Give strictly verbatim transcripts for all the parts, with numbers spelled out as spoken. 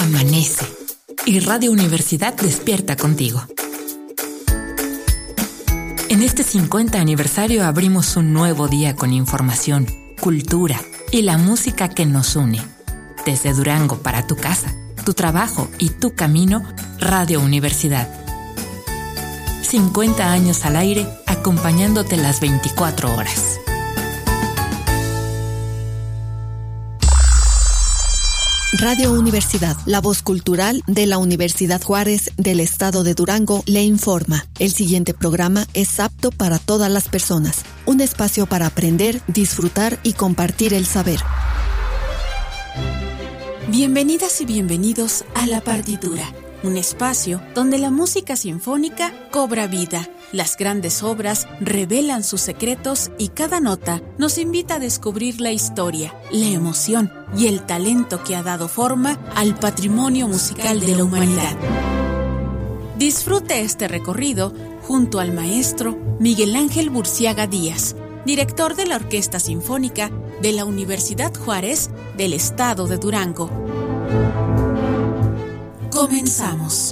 amanece y Radio Universidad despierta contigo. En este cincuenta aniversario abrimos un nuevo día con información, cultura y la música que nos une. Desde Durango para tu casa, tu trabajo y tu camino, Radio Universidad. cincuenta años al aire, acompañándote las veinticuatro horas. Radio Universidad, la voz cultural de la Universidad Juárez del Estado de Durango, le informa. El siguiente programa es apto para todas las personas. Un espacio para aprender, disfrutar y compartir el saber. Bienvenidas y bienvenidos a La Partitura, un espacio donde la música sinfónica cobra vida. Las grandes obras revelan sus secretos y cada nota nos invita a descubrir la historia, la emoción y el talento que ha dado forma al patrimonio musical de la humanidad. Disfrute este recorrido junto al maestro Miguel Ángel Burciaga Díaz, director de la Orquesta Sinfónica de la Universidad Juárez del Estado de Durango. Comenzamos.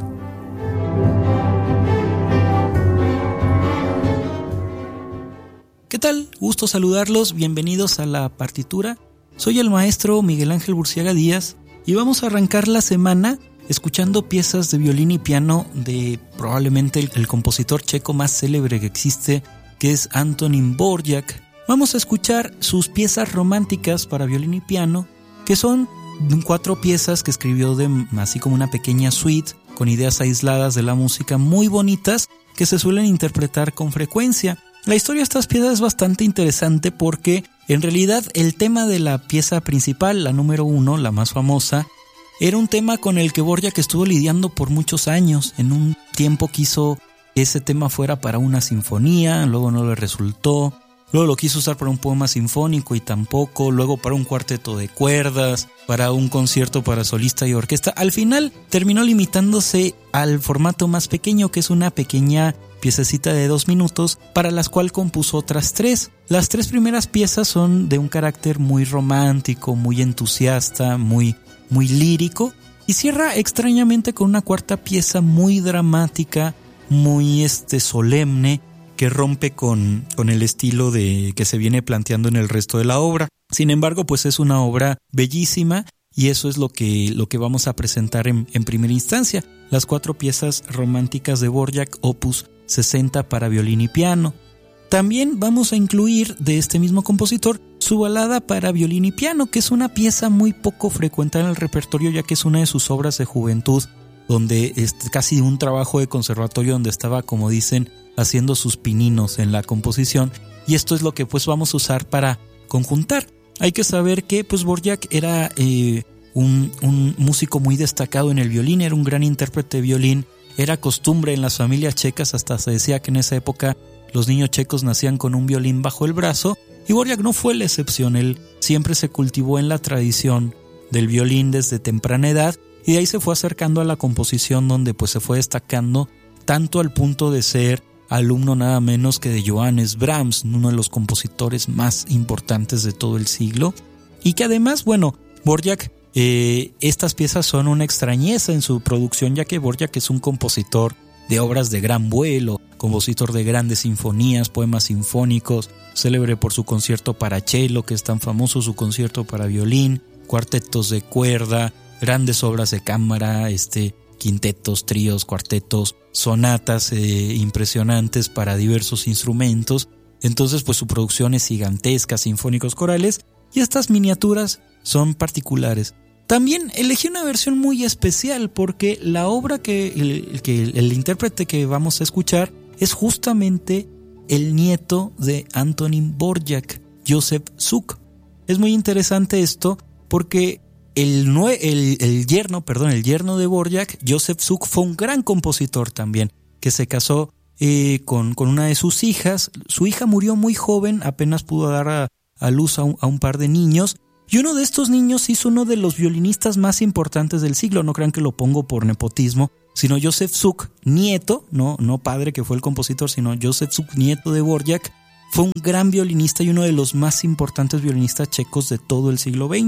¿Qué tal? Gusto saludarlos, bienvenidos a La Partitura. Soy el maestro Miguel Ángel Burciaga Díaz y vamos a arrancar la semana escuchando piezas de violín y piano de probablemente el, el compositor checo más célebre que existe, que es Antonín Dvořák. Vamos a escuchar sus piezas románticas para violín y piano, que son cuatro piezas que escribió de, así como una pequeña suite con ideas aisladas de la música muy bonitas que se suelen interpretar con frecuencia. La historia de estas piezas es bastante interesante porque en realidad el tema de la pieza principal, la número uno, la más famosa, era un tema con el que Dvořák estuvo lidiando por muchos años. En un tiempo quiso que ese tema fuera para una sinfonía, luego no le resultó. Luego lo quiso usar para un poema sinfónico y tampoco, luego para un cuarteto de cuerdas, para un concierto para solista y orquesta. Al final terminó limitándose al formato más pequeño, que es una pequeña piececita de dos minutos, para las cuales compuso otras tres. Las tres primeras piezas son de un carácter muy romántico, muy entusiasta, muy, muy lírico, y cierra extrañamente con una cuarta pieza muy dramática, muy este, solemne, que rompe con, con el estilo de que se viene planteando en el resto de la obra. Sin embargo, pues es una obra bellísima y eso es lo que, lo que vamos a presentar en, en primera instancia. Las cuatro piezas románticas de Dvořák, opus sesenta para violín y piano. También vamos a incluir de este mismo compositor su balada para violín y piano, que es una pieza muy poco frecuentada en el repertorio, ya que es una de sus obras de juventud, donde es casi un trabajo de conservatorio donde estaba, como dicen, haciendo sus pininos en la composición, y esto es lo que pues vamos a usar para conjuntar. Hay que saber que pues Dvořák era eh, un, un músico muy destacado en el violín, era un gran intérprete de violín, era costumbre en las familias checas, hasta se decía que en esa época los niños checos nacían con un violín bajo el brazo, y Dvořák no fue la excepción. Él siempre se cultivó en la tradición del violín desde temprana edad, y de ahí se fue acercando a la composición, donde pues se fue destacando tanto al punto de ser alumno nada menos que de Johannes Brahms, uno de los compositores más importantes de todo el siglo, y que además, bueno, Dvořák, eh, estas piezas son una extrañeza en su producción, ya que Dvořák es un compositor de obras de gran vuelo, compositor de grandes sinfonías, poemas sinfónicos, célebre por su concierto para cello, que es tan famoso, su concierto para violín, cuartetos de cuerda, grandes obras de cámara, este quintetos, tríos, cuartetos, sonatas eh, impresionantes para diversos instrumentos. Entonces pues su producción es gigantesca, sinfónicos, corales, y estas miniaturas son particulares. También elegí una versión muy especial porque la obra que el, que el, el intérprete que vamos a escuchar es justamente el nieto de Antonín Dvořák, Josef Suk. Es muy interesante esto porque El, el, el yerno, perdón, el yerno de Dvořák, Josef Suk, fue un gran compositor también, que se casó eh, con, con una de sus hijas. Su hija murió muy joven, apenas pudo dar a, a luz a un, a un par de niños, y uno de estos niños hizo uno de los violinistas más importantes del siglo. No crean que lo pongo por nepotismo, sino Josef Suk, nieto, no, no padre que fue el compositor, sino Josef Suk, nieto de Dvořák, fue un gran violinista y uno de los más importantes violinistas checos de todo el siglo veinte.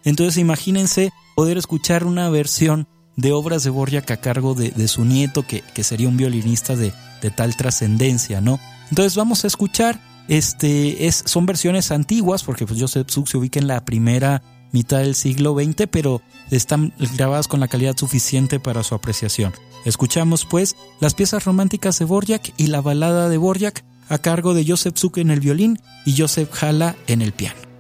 Entonces imagínense poder escuchar una versión de obras de Dvorak a cargo de, de su nieto, que, que sería un violinista de, de tal trascendencia, ¿no? Entonces vamos a escuchar, este, es, son versiones antiguas, porque pues Joseph Suk se ubica en la primera mitad del siglo veinte, pero están grabadas con la calidad suficiente para su apreciación. Escuchamos pues las piezas románticas de Dvorak y la balada de Dvorak a cargo de Joseph Suk en el violín y Joseph Hala en el piano.